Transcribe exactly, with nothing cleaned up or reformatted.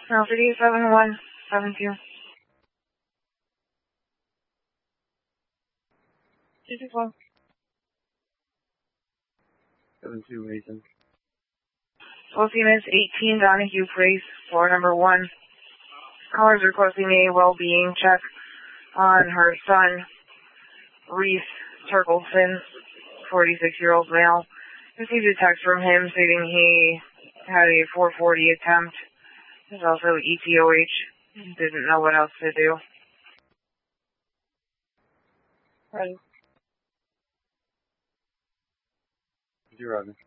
No, City seven one seven two. two six one. seven two, Mason. Posting is eighteen Donahue Place, floor number one. Callers requesting a well-being check on her son, Reese Turkleson, forty-six-year-old male. Received a text from him stating he had a four forty attempt. There's also E T O H. Didn't know what else to do. Ready. Zero.